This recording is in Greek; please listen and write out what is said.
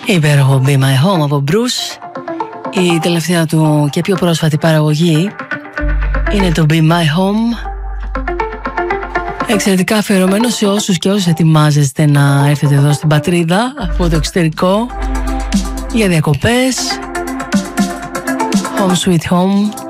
Υπέροχο Be My Home από Bruce. Η τελευταία του και πιο πρόσφατη παραγωγή είναι το Be My Home. Εξαιρετικά αφιερωμένο σε όσους και όσους ετοιμάζεστε να έρθετε εδώ στην πατρίδα από το εξωτερικό για διακοπές. Home Sweet Home.